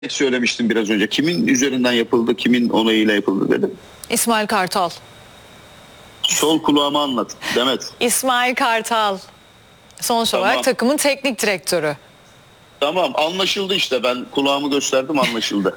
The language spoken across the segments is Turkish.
söylemiştim biraz önce. Kimin üzerinden yapıldı, kimin onayıyla yapıldı dedim. İsmail Kartal. Sol kulağıma anlat Demet. İsmail Kartal. Sonuç olarak takımın teknik direktörü. Tamam, anlaşıldı işte. Ben kulağımı gösterdim, anlaşıldı.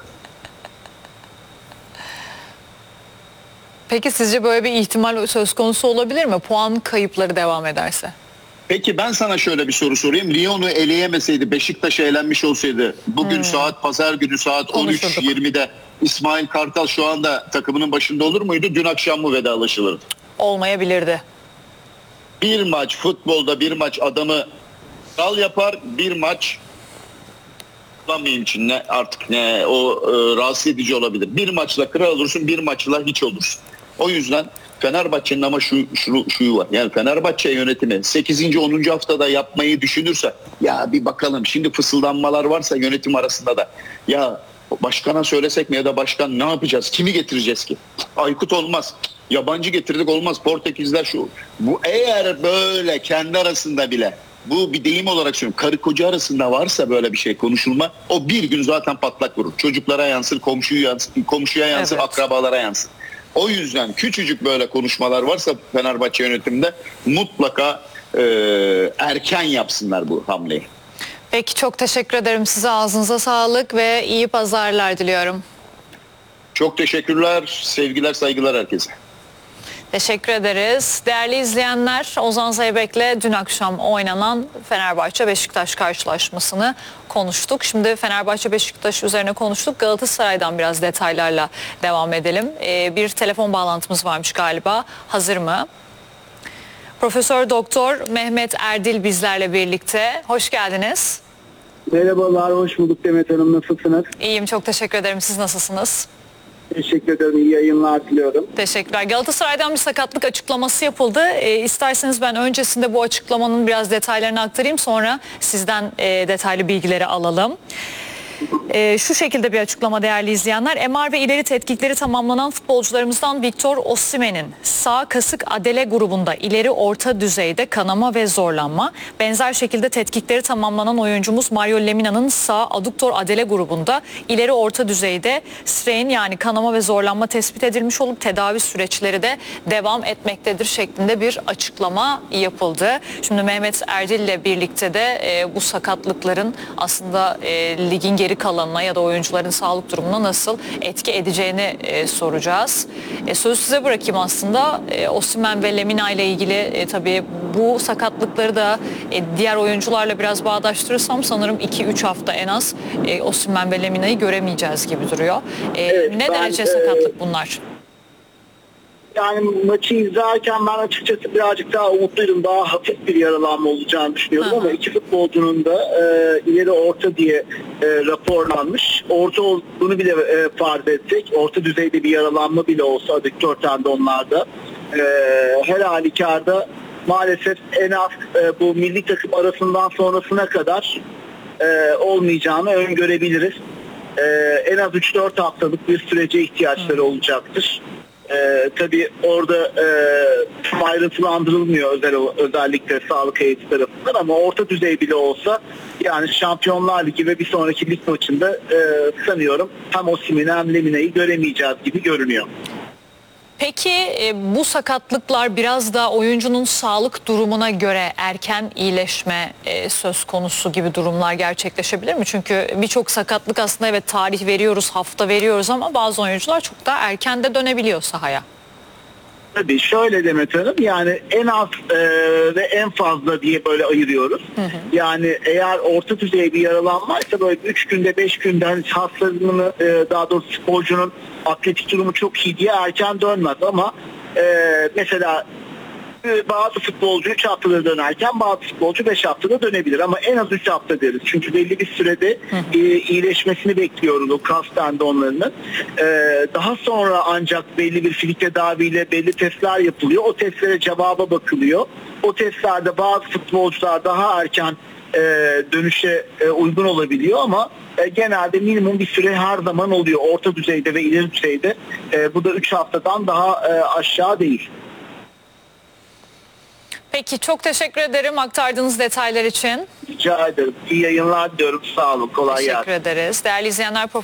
Peki sizce böyle bir ihtimal söz konusu olabilir mi? Puan kayıpları devam ederse. Peki ben sana şöyle bir soru sorayım. Lyon'u eleyemeseydi, Beşiktaş'a elenmiş olsaydı, bugün pazar günü saat 13.20'de İsmail Kartal şu anda takımının başında olur muydu? Dün akşam mı vedalaşılırdı? Olmayabilirdi. Bir maç futbolda, bir maç adamı kral yapar, bir maç kullanmayayım için artık rahatsız edici olabilir. Bir maçla kral olursun, bir maçla hiç olursun. O yüzden Fenerbahçe'nin ama şu var. Yani Fenerbahçe yönetimi 8. 10. haftada yapmayı düşünürse, ya bir bakalım, şimdi fısıldanmalar varsa yönetim arasında da, ya başkana söylesek mi ya da başkan ne yapacağız? Kimi getireceğiz ki? Aykut olmaz. Yabancı getirdik olmaz. Portekizler şu. Bu eğer böyle kendi arasında bile, bu bir deyim olarak söylüyorum, karı koca arasında varsa böyle bir şey konuşulma, o bir gün zaten patlak vurur. Çocuklara yansır, komşuya yansır, evet, akrabalara yansır. O yüzden küçücük böyle konuşmalar varsa Fenerbahçe yönetiminde mutlaka erken yapsınlar bu hamleyi. Peki, çok teşekkür ederim size. Ağzınıza sağlık ve iyi pazarlar diliyorum. Çok teşekkürler. Sevgiler, saygılar herkese. Teşekkür ederiz. Değerli izleyenler, Ozan Zeybek'le dün akşam oynanan Fenerbahçe-Beşiktaş karşılaşmasını konuştuk. Şimdi Fenerbahçe-Beşiktaş üzerine konuştuk. Galatasaray'dan biraz detaylarla devam edelim. Bir telefon bağlantımız varmış galiba. Hazır mı? Profesör Doktor Mehmet Erdil bizlerle birlikte. Hoş geldiniz. Merhabalar, hoş bulduk Demet Hanım. Nasılsınız? İyiyim, çok teşekkür ederim. Siz nasılsınız? Teşekkür ederim. İyi yayınlar diliyorum. Teşekkürler. Galatasaray'dan bir sakatlık açıklaması yapıldı. İsterseniz ben öncesinde bu açıklamanın biraz detaylarını aktarayım. Sonra sizden detaylı bilgileri alalım. Şu şekilde bir açıklama değerli izleyenler. MR ve ileri tetkikleri tamamlanan futbolcularımızdan Victor Osimhen'in sağ kasık adele grubunda ileri orta düzeyde kanama ve zorlanma. Benzer şekilde tetkikleri tamamlanan oyuncumuz Mario Lemina'nın sağ aduktor adele grubunda ileri orta düzeyde strain, yani kanama ve zorlanma tespit edilmiş olup tedavi süreçleri de devam etmektedir şeklinde bir açıklama yapıldı. Şimdi Mehmet Erdil ile birlikte de bu sakatlıkların aslında ligin geri kalanına ya da oyuncuların sağlık durumuna nasıl etki edeceğini soracağız. Sözü size bırakayım aslında. Osimhen ve Lemina ile ilgili tabii bu sakatlıkları da diğer oyuncularla biraz bağdaştırırsam sanırım 2-3 hafta en az Osimhen ve Lemina'yı göremeyeceğiz gibi duruyor. Evet, ne derece sakatlık bunlar? Yani maçı izlerken ben açıkçası birazcık daha umutluydum. Daha hafif bir yaralanma olacağını düşünüyordum. Ama iki futbolcunun da ileri orta diye raporlanmış. Orta olduğunu bile farz etsek, orta düzeyde bir yaralanma bile olsa adüktör tendonlarda her halükarda maalesef en az bu milli takım arasından sonrasına kadar olmayacağını öngörebiliriz. En az 3-4 haftalık bir sürece ihtiyaçları olacaktır. Tabii orada ayrıntılandırılmıyor özellikle sağlık heyeti tarafından, ama orta düzey bile olsa yani Şampiyonlar Ligi ve bir sonraki lig maçında sanıyorum hem Osimhen'i hem Lemina'yı göremeyeceğiz gibi görünüyor. Peki bu sakatlıklar biraz da oyuncunun sağlık durumuna göre erken iyileşme söz konusu gibi durumlar gerçekleşebilir mi? Çünkü birçok sakatlık aslında evet tarih veriyoruz, hafta veriyoruz ama bazı oyuncular çok daha erken de dönebiliyor sahaya. Tabii şöyle Demet Hanım, yani en az ve en fazla diye böyle ayırıyoruz. Yani eğer orta düzey bir yaralanmaysa böyle 3 günde 5 günde hani hastanın daha doğrusu sporcunun atletik durumu çok iyi diye erken dönmez, ama mesela bazı futbolcu 3 haftada dönerken bazı futbolcu 5 haftada dönebilir, ama en az 3 hafta deriz. Çünkü belli bir sürede iyileşmesini bekliyoruz o kas tendonlarının. Daha sonra ancak belli bir fizik tedaviyle belli testler yapılıyor. O testlere cevaba bakılıyor. O testlerde bazı futbolcular daha erken dönüşe uygun olabiliyor, ama genelde minimum bir süre her zaman oluyor. Orta düzeyde ve ileri düzeyde. Bu da 3 haftadan daha aşağı değil. Peki çok teşekkür ederim aktardığınız detaylar için. Rica ederim. İyi yayınlar diyorum. Sağ olun. Kolay gelsin. Teşekkür ederiz. Değerli izleyenler,